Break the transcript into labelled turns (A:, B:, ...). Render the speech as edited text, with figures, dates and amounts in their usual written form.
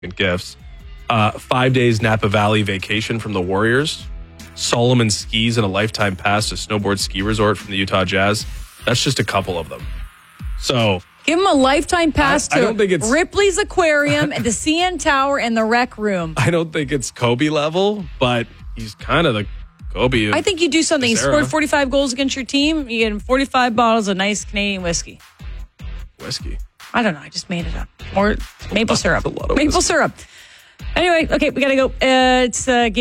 A: gifts. 5 days Napa Valley vacation from the Warriors. Solomon skis and a lifetime pass to snowboard ski resort from the Utah Jazz. That's just a couple of them. So
B: give him a lifetime pass
A: I don't think
B: to
A: it's
B: Ripley's Aquarium and the CN Tower and the Rec Room.
A: I don't think it's Kobe level, but he's kind of the Kobe.
B: I think you do something. You scored 45 goals against your team. You get him 45 bottles of nice Canadian whiskey.
A: Whiskey.
B: I don't know. I just made it up. Or maple syrup.
A: A lot of
B: Maple
A: whiskey.
B: syrup. Anyway, okay, we got to go. It's